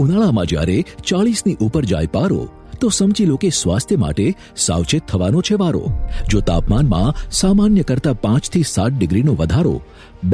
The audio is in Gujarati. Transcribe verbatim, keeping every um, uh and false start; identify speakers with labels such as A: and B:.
A: ઉનાળામાં જ્યારે ચાળીસની ઉપર જાય પારો તો સમજી લો કે સ્વાસ્થ્ય માટે સાવચેત થવાનો છે વારો. જો તાપમાનમાં સામાન્ય કરતા પાંચ થી સાત ડિગ્રીનો વધારો